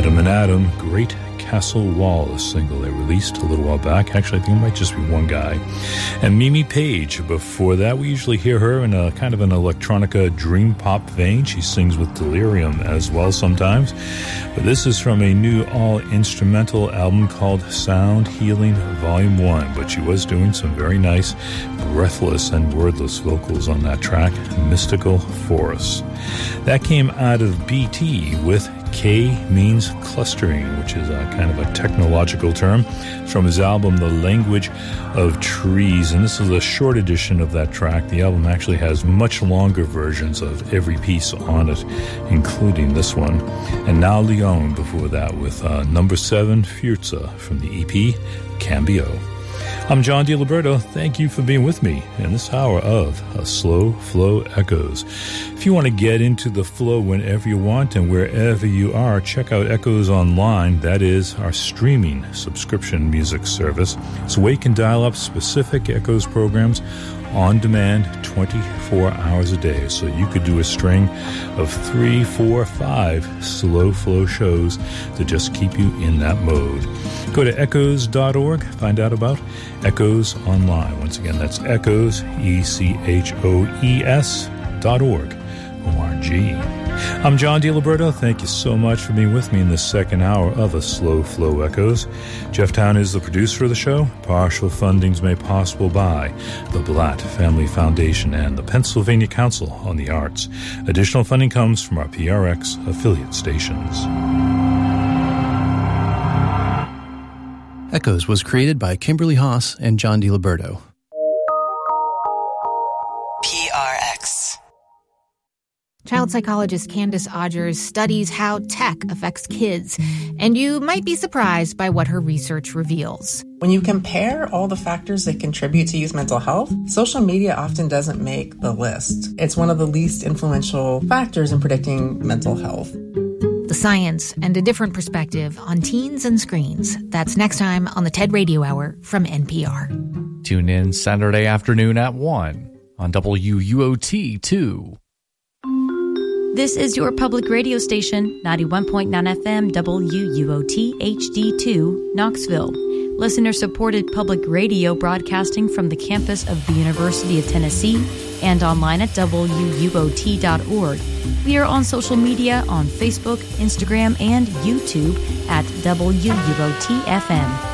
Adam and Adam, Great Castle Wall, a single they released a little while back. Actually, I think it might just be one guy. And Mimi Page. Before that, we usually hear her in a kind of an electronica dream pop vein. She sings with Delirium as well sometimes. But this is from a new all-instrumental album called Sound Healing Volume 1. But she was doing some very nice, breathless and wordless vocals on that track, Mystical Forest. That came out of BT with K means clustering, which is a kind of a technological term. It's from his album The Language of Trees, and this is a short edition of that track. The album actually has much longer versions of every piece on it, including this one. And now Leon before that with number 7, Furza, from the EP Cambio. I'm John DiLiberto. Thank you for being with me in this hour of Slow Flow Echoes. If you want to get into the flow whenever you want and wherever you are, check out Echoes Online. That is our streaming subscription music service. It's where you can dial up specific Echoes programs on demand 24 hours a day. So you could do a string of 3, 4, 5 slow flow shows to just keep you in that mode. Go to echoes.org, find out about Echoes Online. Once again, that's echoes, ECHOES.org, O-R-G. I'm John DiLiberto. Thank you so much for being with me in the second hour of A Slow Flow Echoes. Jeff Town is the producer of the show. Partial funding's made possible by the Blatt Family Foundation and the Pennsylvania Council on the Arts. Additional funding comes from our PRX affiliate stations. Echoes was created by Kimberly Haas and John DiLiberto. PRX. Child psychologist Candace Odgers studies how tech affects kids, and you might be surprised by what her research reveals. When you compare all the factors that contribute to youth mental health, social media often doesn't make the list. It's one of the least influential factors in predicting mental health. The science and a different perspective on teens and screens. That's next time on the TED Radio Hour from NPR. Tune in Saturday afternoon at 1 on WUOT2. This is your public radio station, 91.9 FM WUOT HD2, Knoxville. Listener-supported public radio broadcasting from the campus of the University of Tennessee and online at WUOT.org. We are on social media on Facebook, Instagram, and YouTube at WUOT FM.